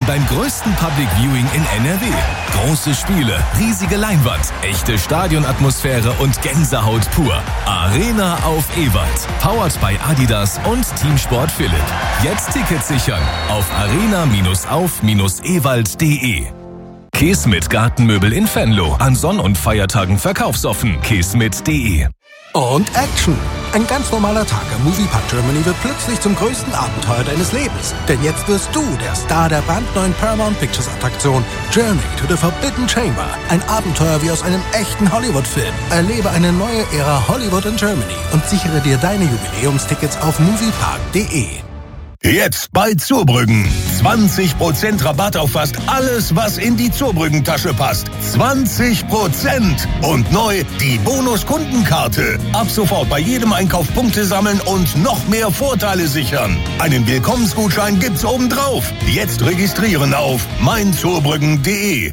beim größten Public Viewing in NRW. Große Spiele, riesige Leinwand, echte Stadionatmosphäre und Gänsehaut pur. Arena auf Ewald. Powered by Adidas und Teamsport Philipp. Jetzt Tickets sichern auf arena-auf-ewald.de. Kesmit Gartenmöbel in Venlo. An Sonn- und Feiertagen verkaufsoffen. kesmit.de. Und Action! Ein ganz normaler Tag am Moviepark Germany wird plötzlich zum größten Abenteuer deines Lebens. Denn jetzt wirst du der Star der brandneuen Paramount Pictures Attraktion Journey to the Forbidden Chamber. Ein Abenteuer wie aus einem echten Hollywood-Film. Erlebe eine neue Ära Hollywood in Germany und sichere dir deine Jubiläumstickets auf moviepark.de. Jetzt bei Zurbrüggen. 20% Rabatt auf fast alles, was in die Zurbrüggen-Tasche passt. 20%! Und neu die Bonus-Kundenkarte. Ab sofort bei jedem Einkauf Punkte sammeln und noch mehr Vorteile sichern. Einen Willkommensgutschein gibt's obendrauf. Jetzt registrieren auf meinzurbrüggen.de.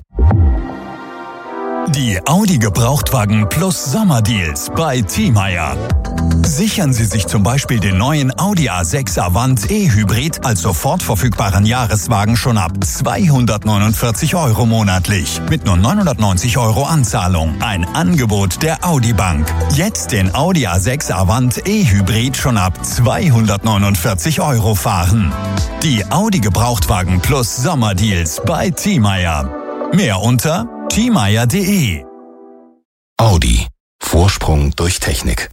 Die Audi Gebrauchtwagen Plus Sommerdeals bei Thiemeyer. Sichern Sie sich zum Beispiel den neuen Audi A6 Avant E-Hybrid als sofort verfügbaren Jahreswagen schon ab 249 € monatlich. Mit nur 990 € Anzahlung. Ein Angebot der Audi Bank. Jetzt den Audi A6 Avant E-Hybrid schon ab 249 € fahren. Die Audi Gebrauchtwagen Plus Sommerdeals bei Thiemeyer. Mehr unter thiemeyer.de. Audi. Vorsprung durch Technik.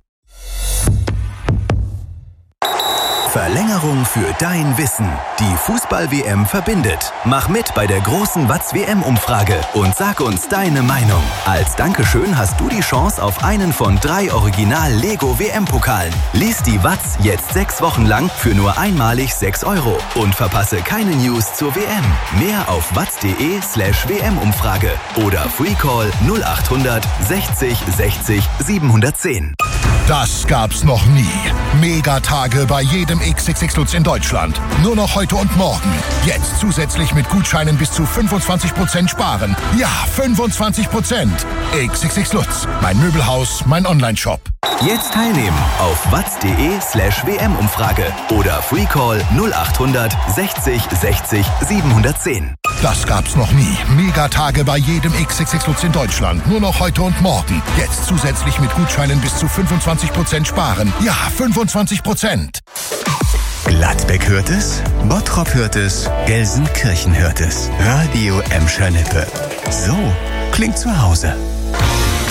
Verlängerung für dein Wissen. Die Fußball-WM verbindet. Mach mit bei der großen Watz-WM-Umfrage und sag uns deine Meinung. Als Dankeschön hast du die Chance auf einen von 3 Original-Lego-WM-Pokalen. Lies die Watz jetzt 6 Wochen lang für nur einmalig 6 € und verpasse keine News zur WM. Mehr auf watz.de/WM-Umfrage oder Freecall 0800 60 60 710. Das gab's noch nie. Megatage bei jedem XXX Lutz in Deutschland. Nur noch heute und morgen. Jetzt zusätzlich mit Gutscheinen bis zu 25% sparen. Ja, 25%. XXX Lutz. Mein Möbelhaus, mein Onlineshop. Jetzt teilnehmen auf watz.de/WM-Umfrage oder Freecall 0800 60 60 710. Das gab's noch nie. Megatage bei jedem XXX Lutz in Deutschland. Nur noch heute und morgen. Jetzt zusätzlich mit Gutscheinen bis zu 25% sparen. Ja, 25%. Gladbeck hört es, Bottrop hört es, Gelsenkirchen hört es. Radio Emscher Lippe. So klingt zu Hause.